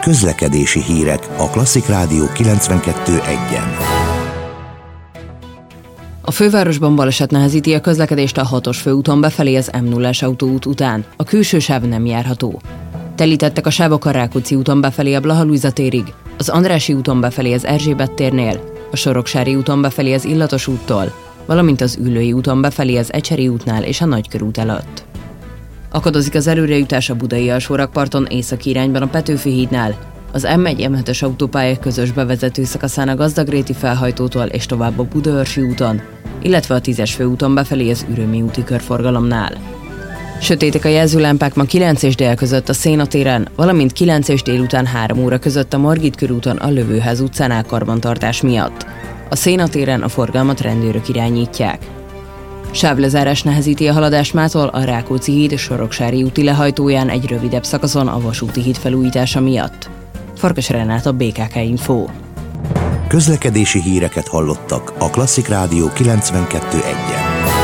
Közlekedési hírek a Klasszik Rádió 92.1-en. A fővárosban baleset nehezíti a közlekedést a 6-os főúton befelé az M0-as autóút után. A külső sáv nem járható. Telítettek a sávok a Rákóczi úton befelé a Blaha-Lujza térig, az Andrássy úton befelé az Erzsébet térnél, a Soroksári úton befelé az Illatos úttól, valamint az Üllői úton befelé az Ecseri útnál és a Nagykörút előtt. Akadozik az előrejutás a Budai alsórakparton északi irányban a Petőfi hídnál, az M1-M7-es autópálya közös bevezető szakaszán a Gazdagréti felhajtótól és tovább a Budaörsi úton, illetve a 10-es főúton befelé az Ürömi úti körforgalomnál. Sötétek a jelzőlámpák ma 9 és dél között a Széna téren, valamint 9 és délután 3 óra között a Margit körúton a Lövőház utcánál karbantartás miatt. A Széna téren a forgalmat rendőrök irányítják. Sávlezárás nehezíti a haladást mától a Rákóczi híd Soroksári úti lehajtóján egy rövidebb szakaszon a Vasúti híd felújítása miatt. Farkas Renáta, BKK Info. Közlekedési híreket hallottak a Klasszik Rádió 92.1-en.